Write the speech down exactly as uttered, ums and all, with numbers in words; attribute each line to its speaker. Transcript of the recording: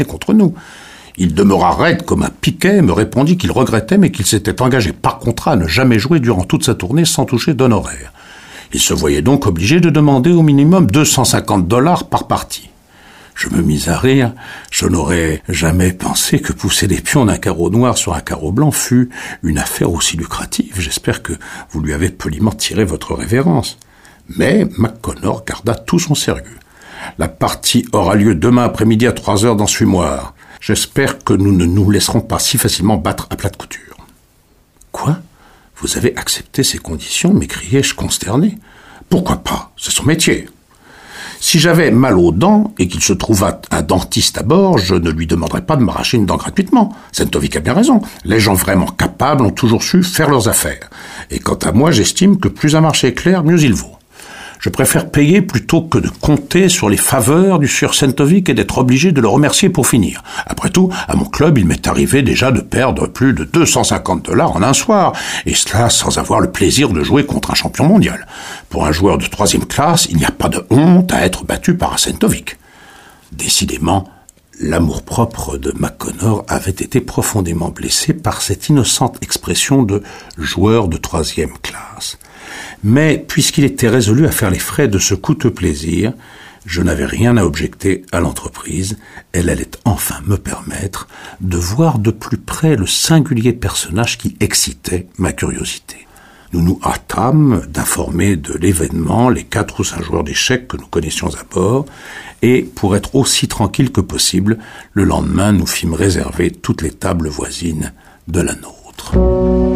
Speaker 1: contre nous. Il demeura raide comme un piquet et me répondit qu'il regrettait mais qu'il s'était engagé par contrat à ne jamais jouer durant toute sa tournée sans toucher d'honoraires. Il se voyait donc obligé de demander au minimum deux cent cinquante dollars par partie. Je me mis à rire. Je n'aurais jamais pensé que pousser des pions d'un carreau noir sur un carreau blanc fût une affaire aussi lucrative. J'espère que vous lui avez poliment tiré votre révérence. Mais McConnor garda tout son sérieux. La partie aura lieu demain après-midi à trois heures dans ce fumoir. J'espère que nous ne nous laisserons pas si facilement battre à plate couture. Quoi ? Vous avez accepté ces conditions ? M'écriai-je consterné. Pourquoi pas ? C'est son métier. Si j'avais mal aux dents et qu'il se trouvât un dentiste à bord, je ne lui demanderais pas de m'arracher une dent gratuitement. Sentovic a bien raison. Les gens vraiment capables ont toujours su faire leurs affaires. Et quant à moi, j'estime que plus un marché est clair, mieux il vaut. Je préfère payer plutôt que de compter sur les faveurs du sieur Sentovic et d'être obligé de le remercier pour finir. Après tout, à mon club, il m'est arrivé déjà de perdre plus de deux cent cinquante dollars en un soir, et cela sans avoir le plaisir de jouer contre un champion mondial. Pour un joueur de troisième classe, il n'y a pas de honte à être battu par un Sentovic. Décidément, l'amour-propre de McConnor avait été profondément blessé par cette innocente expression de « joueur de troisième classe ». Mais puisqu'il était résolu à faire les frais de ce coûteux plaisir, je n'avais rien à objecter à l'entreprise. Elle allait enfin me permettre de voir de plus près le singulier personnage qui excitait ma curiosité. Nous nous hâtâmes d'informer de l'événement les quatre ou cinq joueurs d'échecs que nous connaissions à bord, et pour être aussi tranquille que possible, le lendemain nous fîmes réserver toutes les tables voisines de la nôtre.